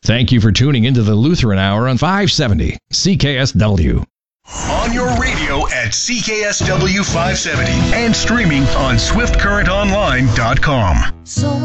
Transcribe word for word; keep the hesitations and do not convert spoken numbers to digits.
Thank you for tuning into the Lutheran Hour on five seventy C K S W. On your radio at C K S W five seventy and streaming on swift current online dot com. So